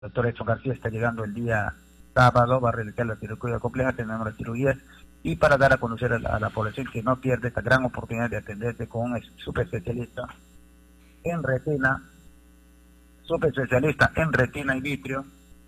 doctor Edson García está llegando el día sábado, va a realizar la cirugía compleja, tenemos las cirugías, y para dar a conocer a la población que no pierde esta gran oportunidad de atenderse con un super especialista en retina, y vitrio,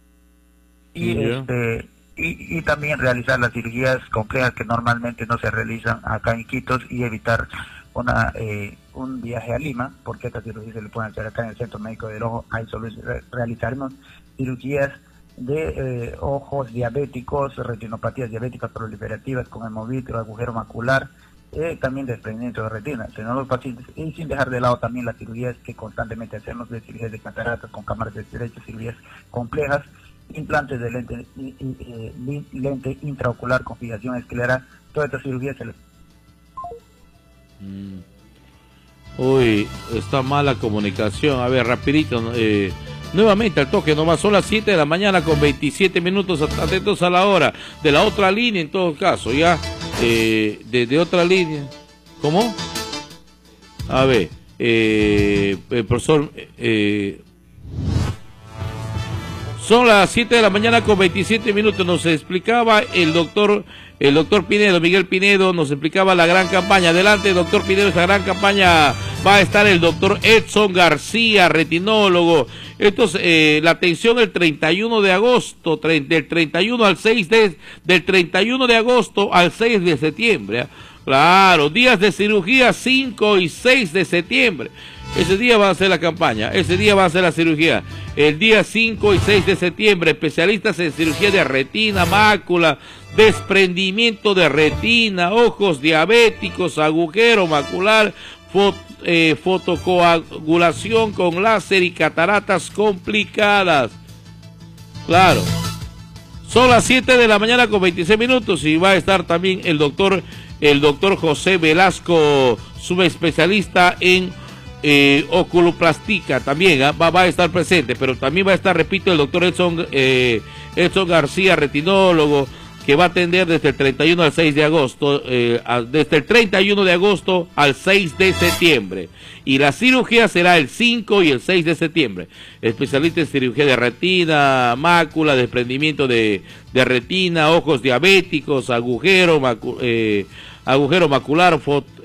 y también realizar las cirugías complejas que normalmente no se realizan acá en Iquitos, y evitar un viaje a Lima, porque estas cirugías se le pueden hacer acá en el Centro Médico del Ojo. Ahí solo realizaremos cirugías de ojos diabéticos, retinopatías diabéticas proliferativas con hemovitrio, agujero macular, también desprendimiento de retina, sino los pacientes, y sin dejar de lado también las cirugías que constantemente hacemos, de cirugías de cataratas con cámaras de estrecho, cirugías complejas, implantes de lente intraocular con fijación escleral. Todas estas cirugías se les... Uy, está mala comunicación. A ver, rapidito, nuevamente al toque nomás, son las 7 de la mañana con 27 minutos, atentos a la hora de la otra línea en todo caso, ya, de otra línea. ¿Cómo? A ver, el profesor, son las 7 de la mañana con 27 minutos, nos explicaba el doctor Pinedo, Miguel Pinedo, nos explicaba la gran campaña. Adelante, doctor Pinedo, esta gran campaña va a estar el doctor Edson García, retinólogo. Entonces, la atención el 31 de agosto, del 31 al 6 del 31 de agosto al 6 de septiembre. Claro, días de cirugía 5 y 6 de septiembre. Ese día va a ser la campaña, ese día va a ser la cirugía. El día 5 y 6 de septiembre, especialistas en cirugía de retina, mácula, desprendimiento de retina, ojos diabéticos, agujero macular, fotocoagulación con láser y cataratas complicadas. Claro. Son las 7 de la mañana con 26 minutos y va a estar también el doctor José Velasco, subespecialista en oculoplástica, también va a estar presente, pero también va a estar, repito, el doctor Edson García, retinólogo, que va a atender desde el 31 al 6 de agosto, desde el 31 de agosto al 6 de septiembre. Y la cirugía será el 5 y el 6 de septiembre. Especialista en cirugía de retina, mácula, desprendimiento de retina, ojos diabéticos, agujero macular,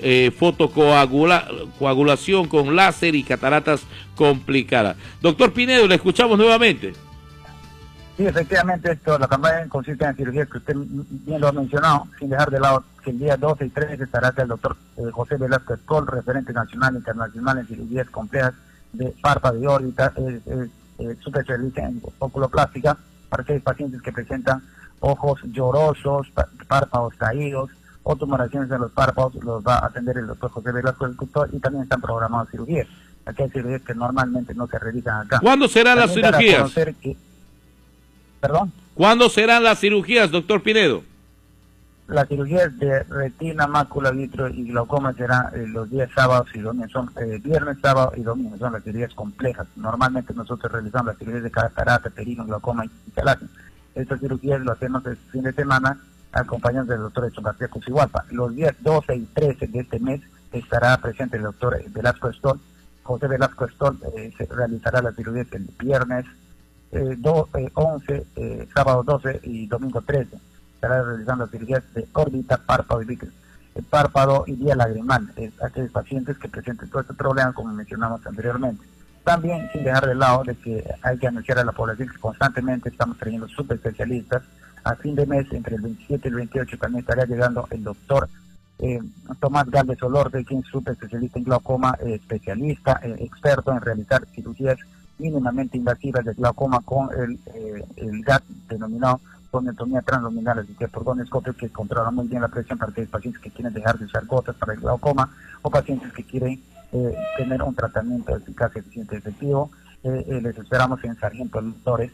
fotocoagulación con láser y cataratas complicadas. Doctor Pinedo, le escuchamos nuevamente. Sí, efectivamente, la campaña consiste en cirugías que usted bien lo ha mencionado, sin dejar de lado que el día 12 y 13 estará el doctor José Velasco Escol, referente nacional e internacional en cirugías complejas de párpado y órbita, super especialista en oculoplástica, para aquellos pacientes que presentan ojos llorosos, párpados caídos, o tumoraciones de los párpados, los va a atender el doctor José Velasco Escol, y también están programadas cirugías. Aquí hay cirugías que normalmente no se realizan acá. ¿Cuándo serán las cirugías? ¿Perdón? ¿Cuándo serán las cirugías, doctor Pinedo? Las cirugías de retina, mácula, vitro y glaucoma serán los días sábados y domingos, son viernes, sábado y domingo, son las cirugías complejas. Normalmente nosotros realizamos las cirugías de catarata, perino, glaucoma y talasia. Estas cirugías lo hacemos el fin de semana acompañados del doctor Edson García Cusihualpa. Los días 12 y 13 de este mes estará presente el doctor Velasco Escol. José Velasco Escol se realizará las cirugías el viernes 11, sábado 12 y domingo 13. Estará realizando cirugías de órbita, párpado y vitrio, párpado y vía lagrimal, aquellos pacientes que presenten todo este problema, como mencionamos anteriormente. También, sin dejar de lado de que hay que anunciar a la población que constantemente estamos trayendo subespecialistas. A fin de mes, entre el 27 y el 28, también estará llegando el doctor Tomás Galvez Olorde, quien es subespecialista en glaucoma, especialista, experto en realizar cirugías mínimamente invasivas de glaucoma con el GAT denominado goniotomía transluminal, así que por gonoscopio, que controla muy bien la presión para aquellos pacientes que quieren dejar de usar gotas para el glaucoma, o pacientes que quieren tener un tratamiento eficaz, eficiente y efectivo. Les esperamos en Sargento Lutores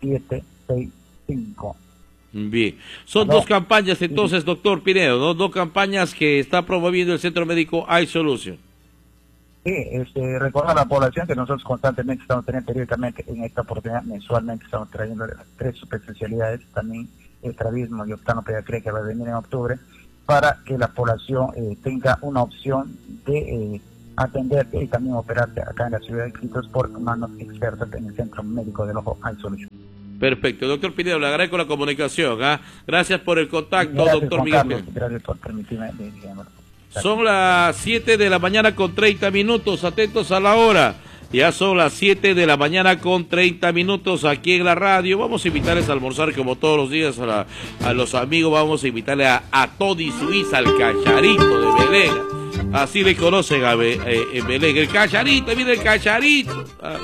765. Bien, son dos campañas entonces, doctor Pinedo, ¿no? Dos campañas que está promoviendo el Centro Médico iSolution. Sí, recordar a la población que nosotros constantemente estamos teniendo periódicamente, en esta oportunidad mensualmente estamos trayendo 3 subespecialidades, también estrabismo y optanopediatría, que va a venir en octubre, para que la población tenga una opción de atenderte y también operarte acá en la ciudad de Iquitos por manos expertas en el Centro Médico del Ojo Eye Solution. Perfecto, doctor Pinedo, le agradezco la comunicación. Gracias por el contacto, Gracias, doctor Juan Miguel Carlos, Pinedo. gracias por permitirme. Son las 7 de la mañana con 30 minutos, atentos a la hora. Ya son las 7 de la mañana con 30 minutos aquí en la radio. Vamos a invitarles a almorzar como todos los días a los amigos. Vamos a invitarle a Tony Suiza, al cacharito de Belén. Así le conocen en Belén. El cacharito, mira el cacharito.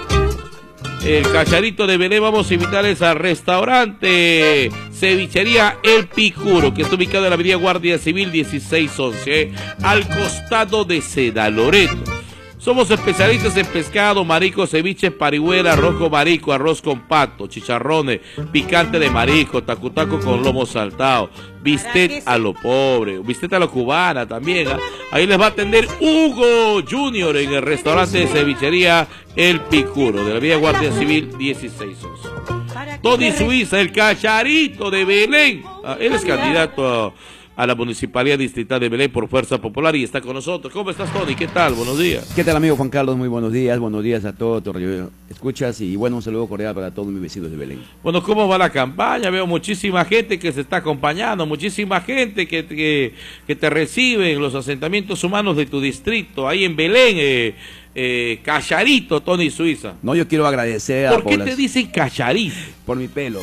El cacharito de Belén. Vamos a invitarles al restaurante Cevichería El Picuro, que está ubicado en la avenida Guardia Civil 1611, al costado de Seda Loreto. Somos especialistas en pescado, marisco, ceviche, parihuela, arroz con marisco, arroz con pato, chicharrones, picante de marisco, tacutaco con lomo saltado, bistec a lo pobre, bistec a lo cubana también. Ahí les va a atender Hugo Junior en el restaurante de cevichería El Picuro, de la vía Guardia Civil 1611. Tony Suiza, el cacharito de Belén. Él es candidato a la Municipalidad Distrital de Belén por Fuerza Popular y está con nosotros. ¿Cómo estás, Tony? ¿Qué tal? Buenos días. ¿Qué tal, amigo Juan Carlos? Muy buenos días a todos tus escuchas y bueno, un saludo cordial para todos mis vecinos de Belén. Bueno, ¿cómo va la campaña? Veo muchísima gente que se está acompañando, muchísima gente que te recibe en los asentamientos humanos de tu distrito, ahí en Belén, Cacharito, Tony Suiza. No, yo quiero agradecer a ¿Por qué te dicen Cacharito? Por mi pelo,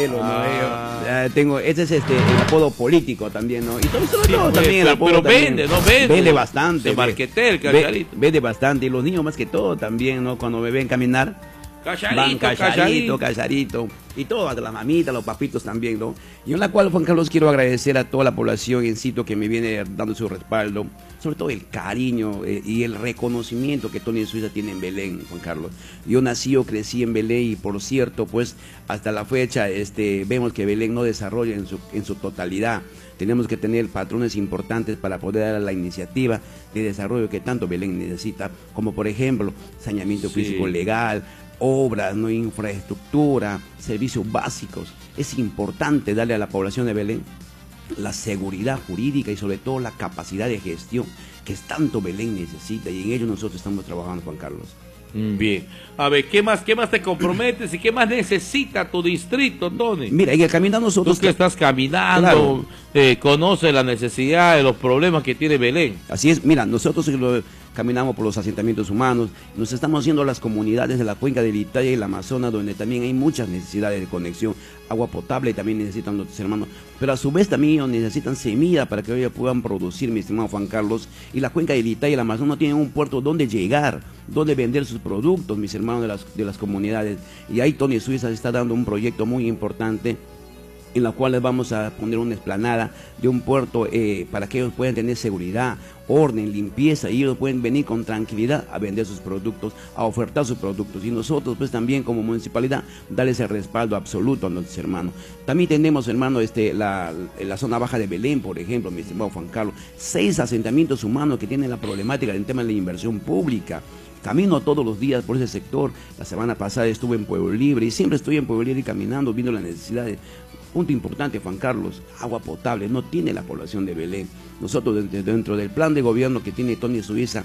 ¿no? Tengo, ese es el apodo político también, ¿no? Y sobre todo también el apodo pero también, vende, ¿no? Vende bastante. Se marquetea el Cacharito. Vende bastante, y los niños más que todo también, ¿no? Cuando me ven caminar, van Cacharito, y todas las mamitas, los papitos también, ¿no? Y en la cual, Juan Carlos, quiero agradecer a toda la población en sitio que me viene dando su respaldo, sobre todo el cariño y el reconocimiento que Tony Suiza tiene en Belén, Juan Carlos. Yo nací, yo crecí en Belén y por cierto, pues hasta la fecha vemos que Belén no desarrolla en su totalidad. Tenemos que tener patrones importantes para poder dar la iniciativa de desarrollo que tanto Belén necesita, como por ejemplo, saneamiento físico legal, obras, no infraestructura, servicios básicos. Es importante darle a la población de Belén la seguridad jurídica y sobre todo la capacidad de gestión que tanto Belén necesita, y en ello nosotros estamos trabajando, Juan Carlos. Bien. A ver, ¿qué más te comprometes y qué más necesita tu distrito, Tony? Mira, en el caminar nosotros... Tú que estás caminando, claro, conoces la necesidad de los problemas que tiene Belén. Así es, mira, nosotros caminamos por los asentamientos humanos, nos estamos haciendo las comunidades de la cuenca del Italia y el Amazonas, donde también hay muchas necesidades de conexión, agua potable también necesitan nuestros hermanos, pero a su vez también ellos necesitan semilla para que ellos puedan producir, mi estimado Juan Carlos, y la cuenca del Italia y el Amazonas no tienen un puerto donde llegar, donde vender sus productos, mis hermanos de las comunidades, y ahí Tony Suiza está dando un proyecto muy importante en la cual les vamos a poner una explanada de un puerto para que ellos puedan tener seguridad, orden, limpieza, y ellos pueden venir con tranquilidad a vender sus productos, a ofertar sus productos, y nosotros pues también como municipalidad darles el respaldo absoluto a nuestros hermanos. También tenemos, hermano, la zona baja de Belén, por ejemplo, mi estimado Juan Carlos, 6 asentamientos humanos que tienen la problemática del tema de la inversión pública. Camino todos los días por ese sector. La semana pasada estuve en Pueblo Libre y siempre estoy en Pueblo Libre caminando, viendo las necesidades. Punto importante, Juan Carlos, agua potable no tiene la población de Belén. Nosotros dentro del plan de gobierno que tiene Tony Suiza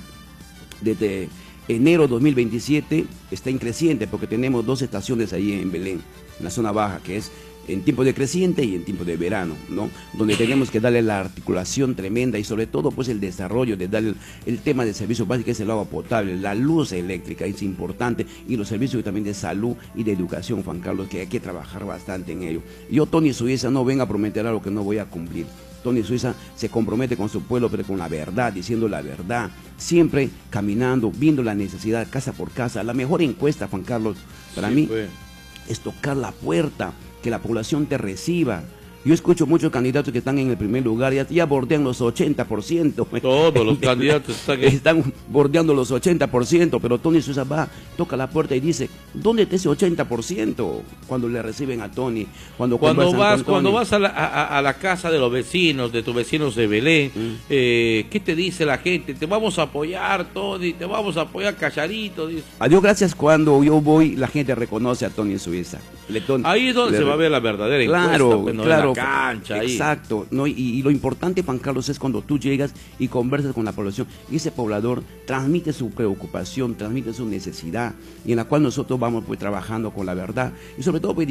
desde enero 2027 está en creciente porque tenemos 2 estaciones ahí en Belén, en la zona baja, que es en tiempo de creciente y en tiempo de verano, ¿no? Donde tenemos que darle la articulación tremenda y sobre todo pues el desarrollo de darle el tema de servicios básicos, que es el agua potable, la luz eléctrica, es importante, y los servicios también de salud y de educación, Juan Carlos, que hay que trabajar bastante en ello. Yo, Tony Suiza, no vengo a prometer algo que no voy a cumplir. Tony Suiza se compromete con su pueblo, pero con la verdad, diciendo la verdad, siempre caminando, viendo la necesidad casa por casa. La mejor encuesta, Juan Carlos, para mí, es tocar la puerta, que la población te reciba. Yo escucho muchos candidatos que están en el primer lugar, ya bordean los 80%. Todos los candidatos están bordeando los 80%, pero Tony Suiza va, toca la puerta y dice, ¿dónde está ese 80%? Cuando le reciben a Tony, cuando vas a la casa de los vecinos, de tus vecinos de Belén, ¿qué te dice la gente? Te vamos a apoyar, Tony, te vamos a apoyar, Cacharito. Dice. A Dios gracias, cuando yo voy, la gente reconoce a Tony Suiza. Ahí es donde se va a ver la verdadera encuesta, pues, ¿no? Claro, en la cancha. Exacto, ¿no? Y lo importante, Juan Carlos, es cuando tú llegas y conversas con la población, y ese poblador transmite su preocupación, transmite su necesidad, y en la cual nosotros vamos pues trabajando con la verdad, y sobre todo pues,